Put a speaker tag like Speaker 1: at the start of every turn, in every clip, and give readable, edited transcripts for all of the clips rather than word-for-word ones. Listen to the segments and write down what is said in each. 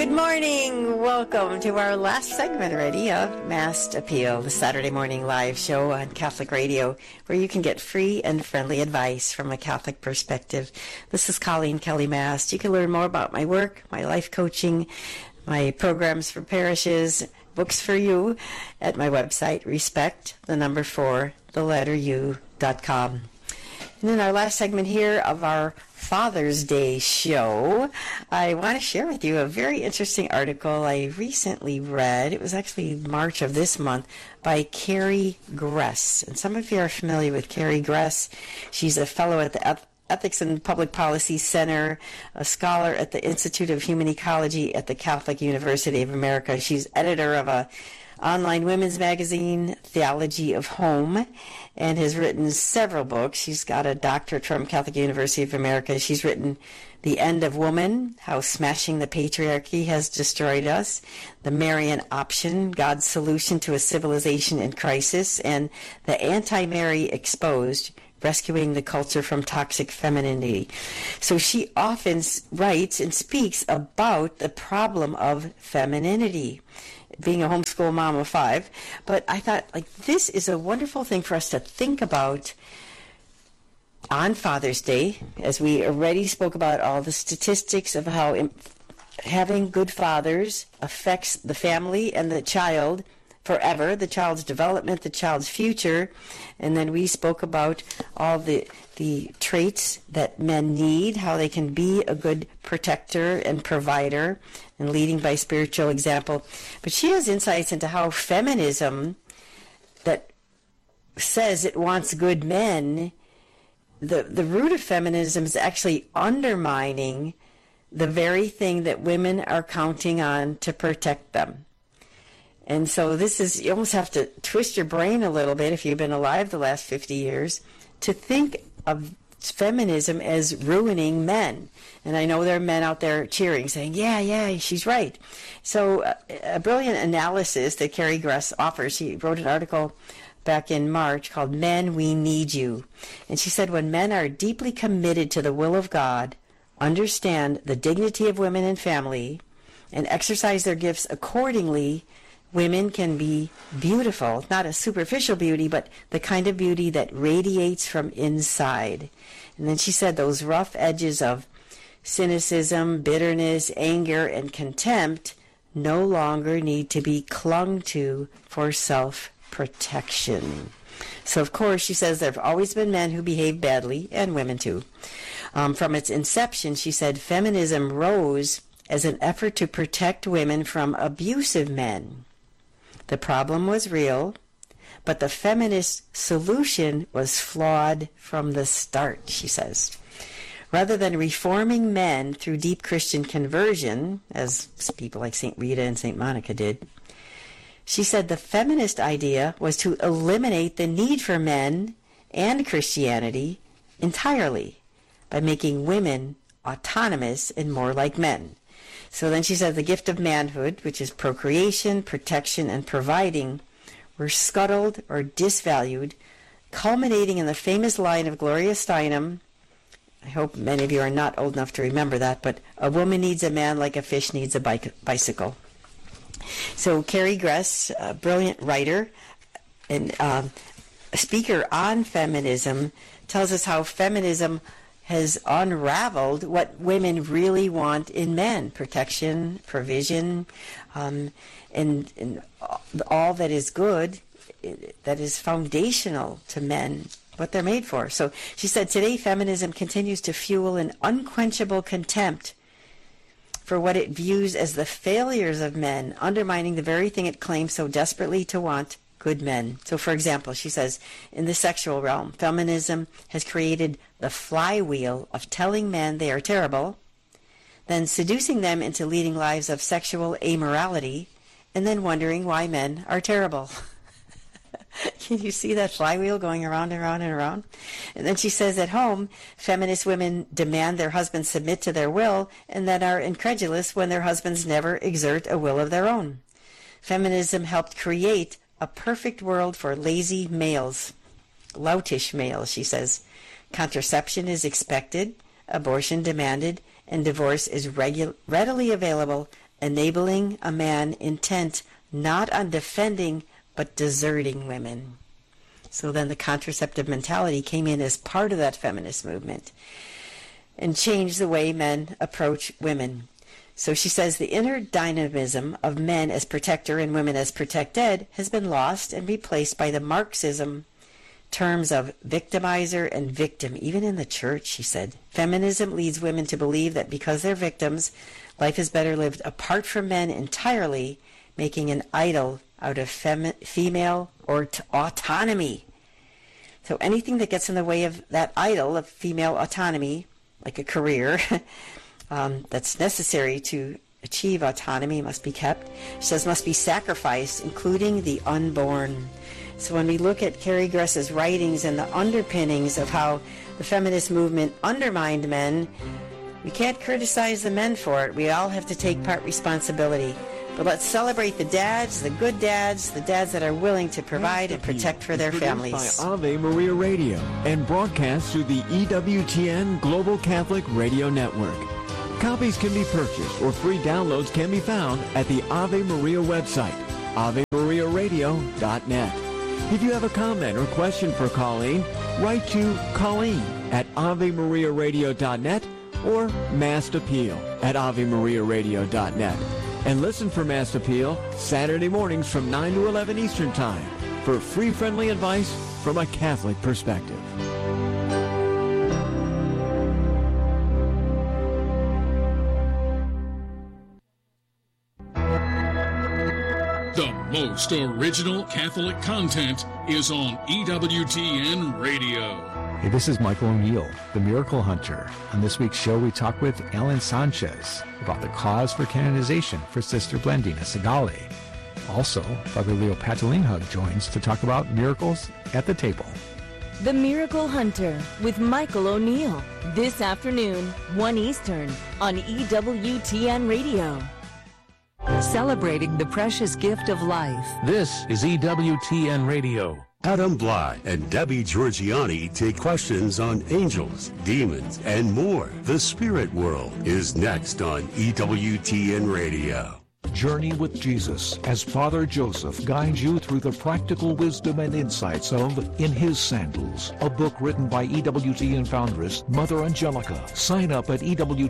Speaker 1: Good morning. Welcome to our last segment already of Masked Appeal, the Saturday morning live show on Catholic Radio, where you can get free and friendly advice from a Catholic perspective. This is Colleen Kelly Mast. You can learn more about my work, my life coaching, my programs for parishes, books for you at my website, respect4u.com. And in our last segment here of our Father's Day show, I want to share with you a very interesting article I recently read. It was actually March of this month by Carrie Gress. And some of you are familiar with Carrie Gress. She's a fellow at the Ethics and Public Policy Center, a scholar at the Institute of Human Ecology at the Catholic University of America. She's editor of a online women's magazine, Theology of Home, and has written several books. She's got a doctorate from Catholic University of America. She's written The End of Woman, How Smashing the Patriarchy Has Destroyed Us, The Marian Option, God's Solution to a Civilization in Crisis, and The Anti-Mary Exposed, Rescuing the Culture from Toxic Femininity. So she often writes and speaks about the problem of femininity, being a homeschool mom of 5. But I thought, this is a wonderful thing for us to think about on Father's Day, as we already spoke about all the statistics of how having good fathers affects the family and the child forever, the child's development, the child's future. And then we spoke about all the traits that men need, how they can be a good protector and provider and leading by spiritual example. But she has insights into how feminism that says it wants good men, the root of feminism is actually undermining the very thing that women are counting on to protect them. And so this is, you almost have to twist your brain a little bit if you've been alive the last 50 years to think of feminism as ruining men. And I know there are men out there cheering, saying, yeah, she's right. So a brilliant analysis that Carrie Gress offers. She wrote an article back in March called Men, We Need You. And she said, when men are deeply committed to the will of God, understand the dignity of women and family, and exercise their gifts accordingly, women can be beautiful, not a superficial beauty, but the kind of beauty that radiates from inside. And then she said those rough edges of cynicism, bitterness, anger, and contempt no longer need to be clung to for self-protection. So, of course, she says there have always been men who behave badly, and women too. From its inception, she said feminism rose as an effort to protect women from abusive men. The problem was real, but the feminist solution was flawed from the start, she says. Rather than reforming men through deep Christian conversion, as people like St. Rita and St. Monica did, she said the feminist idea was to eliminate the need for men and Christianity entirely by making women autonomous and more like men. So then she said the gift of manhood, which is procreation, protection, and providing, were scuttled or disvalued, culminating in the famous line of Gloria Steinem. I hope many of you are not old enough to remember that, but a woman needs a man like a fish needs a bicycle. So Carrie Gress, a brilliant writer and speaker on feminism, tells us how feminism has unraveled what women really want in men: protection, provision, and all that is good, that is foundational to men, what they're made for. So she said, today feminism continues to fuel an unquenchable contempt for what it views as the failures of men, undermining the very thing it claims so desperately to want: good men. So, for example, she says, in the sexual realm, feminism has created the flywheel of telling men they are terrible, then seducing them into leading lives of sexual amorality, and then wondering why men are terrible. Can you see that flywheel going around and around and around? And then she says, at home, feminist women demand their husbands submit to their will and then are incredulous when their husbands never exert a will of their own. Feminism helped create a perfect world for lazy males, loutish males, she says. Contraception is expected, abortion demanded, and divorce is readily available enabling a man intent not on defending but deserting women. So then the contraceptive mentality came in as part of that feminist movement and changed the way men approach women. So she says the inner dynamism of men as protector and women as protected has been lost and replaced by the Marxism terms of victimizer and victim. Even in the church, she said, feminism leads women to believe that because they're victims, life is better lived apart from men entirely, making an idol out of female or autonomy. So anything that gets in the way of that idol of female autonomy, like a career, that's necessary to achieve autonomy, must be kept. She says must be sacrificed, including the unborn. So when we look at Carrie Gress's writings and the underpinnings of how the feminist movement undermined men, we can't criticize the men for it. We all have to take part responsibility. But let's celebrate the dads, the good dads, the dads that are willing to provide and protect for their families.
Speaker 2: By Ave Maria Radio and broadcast through the EWTN Global Catholic Radio Network. Copies can be purchased or free downloads can be found at the Ave Maria website, AveMariaRadio.net. If you have a comment or question for Colleen, write to Colleen at AveMariaRadio.net or Mass Appeal at AveMariaRadio.net. And listen for Mass Appeal Saturday mornings from 9 to 11 Eastern Time for free, friendly advice from a Catholic perspective.
Speaker 3: The most original Catholic content is on EWTN Radio.
Speaker 4: Hey, this is Michael O'Neill, the Miracle Hunter. On this week's show, we talk with Ellen Sanchez about the cause for canonization for Sister Blandina Segali. Also, Father Leo Patalinghug joins to talk about miracles at the table.
Speaker 5: The Miracle Hunter with Michael O'Neill. This afternoon, 1 Eastern on EWTN Radio. Celebrating the precious gift of life.
Speaker 6: This is EWTN Radio.
Speaker 7: Adam Bly and Debbie Georgiani take questions on angels, demons, and more. The Spirit World is next on EWTN Radio.
Speaker 8: Journey with Jesus as Father Joseph guides you through the practical wisdom and insights of In His Sandals, a book written by EWTN foundress Mother Angelica. Sign up at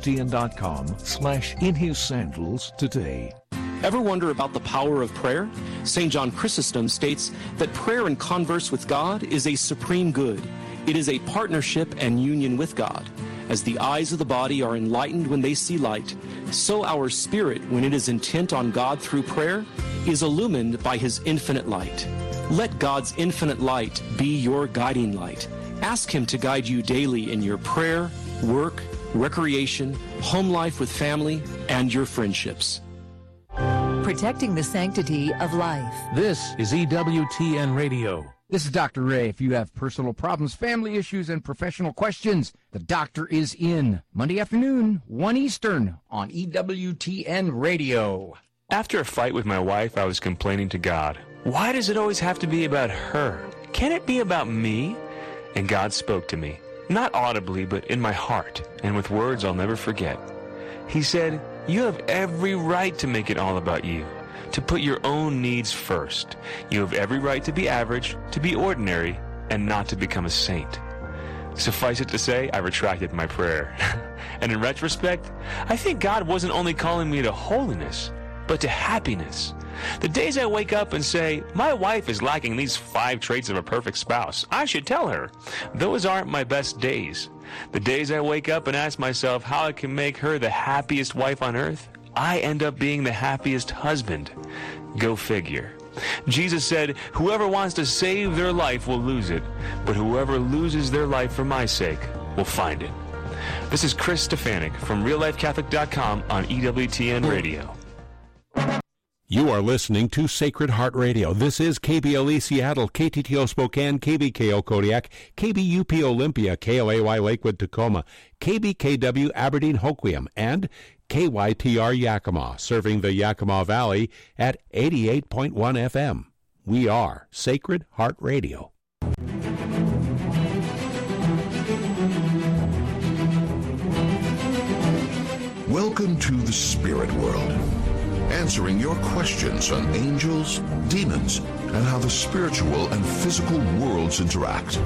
Speaker 8: EWTN.com/InHisSandals today.
Speaker 6: Ever wonder about the power of prayer? St. John Chrysostom states that prayer and converse with God is a supreme good. It is a partnership and union with God. As the eyes of the body are enlightened when they see light, so our spirit, when it is intent on God through prayer, is illumined by His infinite light. Let God's infinite light be your guiding light. Ask Him to guide you daily in your prayer, work, recreation, home life with family, and your friendships.
Speaker 5: Protecting the sanctity of life.
Speaker 6: This is EWTN Radio.
Speaker 9: This is Dr. Ray. If you have personal problems, family issues, and professional questions, the doctor is in. Monday afternoon, 1 Eastern on EWTN Radio.
Speaker 10: After a fight with my wife, I was complaining to God. Why does it always have to be about her? Can't it be about me? And God spoke to me, not audibly, but in my heart, and with words I'll never forget. He said, "You have every right to make it all about you, to put your own needs first. You have every right to be average, to be ordinary, and not to become a saint." Suffice it to say, I retracted my prayer. And in retrospect, I think God wasn't only calling me to holiness, but to happiness. The days I wake up and say, my wife is lacking these 5 traits of a perfect spouse, I should tell her. Those aren't my best days. The days I wake up and ask myself how I can make her the happiest wife on earth, I end up being the happiest husband. Go figure. Jesus said, whoever wants to save their life will lose it, but whoever loses their life for my sake will find it. This is Chris Stefanik from RealLifeCatholic.com on EWTN Radio.
Speaker 11: You are listening to Sacred Heart Radio. This is KBLE Seattle, KTTO Spokane, KBKO Kodiak, KBUP Olympia, KOAY Lakewood Tacoma, KBKW Aberdeen Hoquiam, and KYTR Yakima, serving the Yakima Valley at 88.1 FM. We are Sacred Heart Radio.
Speaker 12: Welcome to the Spirit World. answering your questions on angels, demons, and how the spiritual and physical worlds interact.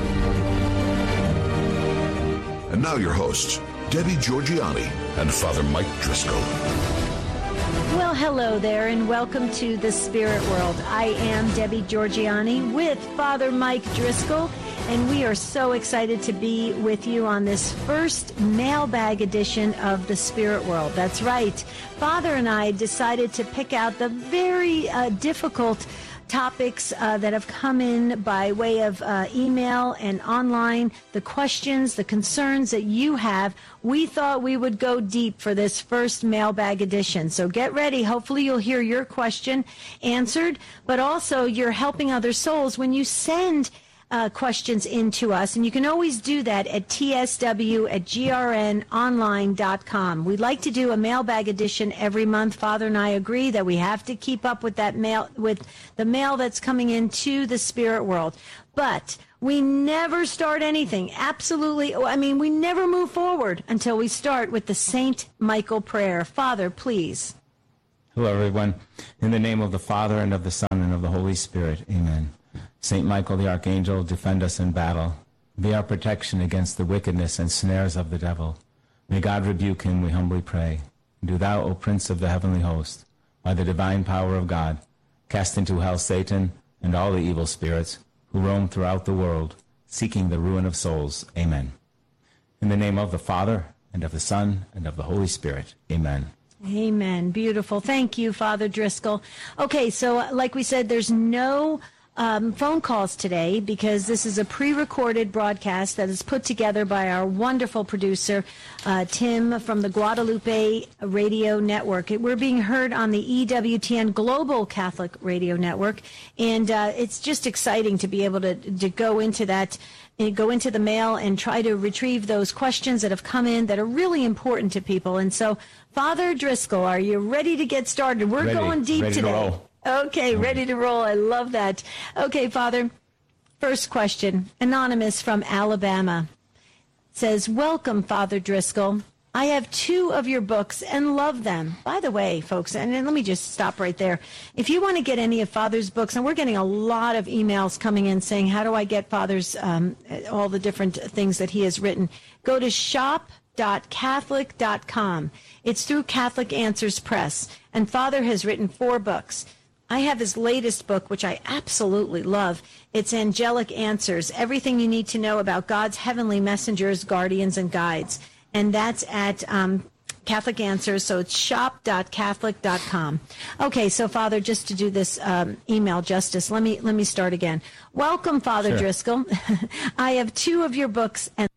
Speaker 12: And now your hosts, Debbie Georgianni and Father Mike Driscoll.
Speaker 13: Well, hello there, and welcome to the Spirit World. I am Debbie Georgianni with Father Mike Driscoll, and we are so excited to be with you on this first mailbag edition of the Spirit World. That's right. Father and I decided to pick out the very difficult topics that have come in by way of email and online, the questions, the concerns that you have. We thought we would go deep for this first mailbag edition. So get ready. Hopefully you'll hear your question answered, but also you're helping other souls when you send questions in to us, and you can always do that at tsw@grnonline.com. We'd like to do a mailbag edition every month. Father and I agree that we have to keep up with that mail, with the mail that's coming into the spirit world. But we never start anything. Absolutely. I mean, we never move forward until we start with the St. Michael prayer. Father, please.
Speaker 14: Hello, everyone. In the name of the Father, and of the Son, and of the Holy Spirit. Amen. Saint Michael the Archangel, defend us in battle. Be our protection against the wickedness and snares of the devil. May God rebuke him, we humbly pray. Do thou, O Prince of the heavenly host, by the divine power of God, cast into hell Satan and all the evil spirits who roam throughout the world, seeking the ruin of souls. Amen. In the name of the Father, and of the Son, and of the Holy Spirit. Amen.
Speaker 13: Amen. Beautiful. Thank you, Father Driscoll. Okay, so like we said, there's no phone calls today because this is a pre-recorded broadcast that is put together by our wonderful producer, Tim, from the Guadalupe Radio Network. We're being heard on the EWTN Global Catholic Radio Network, and it's just exciting to be able to go into that, go into the mail and try to retrieve those questions that have come in that are really important to people. And so, Father Driscoll, are you ready to get started? We're going deep today.
Speaker 14: To roll.
Speaker 13: Okay, ready to roll. I love that. Okay, Father, first question. Anonymous from Alabama says, welcome, Father Driscoll. I have 2 of your books and love them. By the way, folks, and let me just stop right there. If you want to get any of Father's books, and we're getting a lot of emails coming in saying, how do I get Father's, all the different things that he has written, go to shop.catholic.com. It's through Catholic Answers Press, and Father has written 4 books. I have his latest book, which I absolutely love. It's Angelic Answers, everything you need to know about God's heavenly messengers, guardians, and guides. And that's at Catholic Answers, so it's shop.catholic.com. Okay, so Father, just to do this email justice, let me start again. Welcome, Father Driscoll. I have 2 of your books and